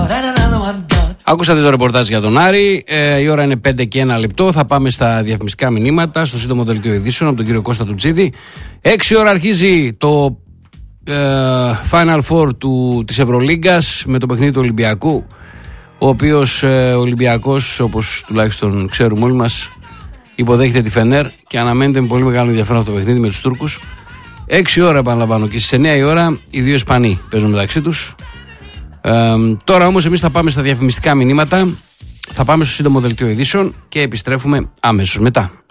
Άκουσατε το ρεπορτάζ για τον Άρη. Η ώρα είναι 5 και 1 λεπτό. Θα πάμε στα διαφημιστικά μηνύματα, στο σύντομο δελτίο ειδήσεων από τον κύριο Κώστα Τουτσίδη. 6 ώρα αρχίζει το Final Four της Ευρωλίγκας με το παιχνίδι του Ολυμπιακού, ο οποίος ο Ολυμπιακός, όπως τουλάχιστον ξέρουμε όλοι μας, υποδέχεται τη Φενέρ και αναμένεται με πολύ μεγάλο ενδιαφέρον αυτό το παιχνίδι με τους Τούρκους. 6 ώρα επαναλαμβάνω, και στις 9 η ώρα οι δύο Ισπανοί παίζουν μεταξύ τους. Τώρα όμως εμείς θα πάμε στα διαφημιστικά μηνύματα, θα πάμε στο σύντομο δελτίο ειδήσεων και επιστρέφουμε αμέσως μετά.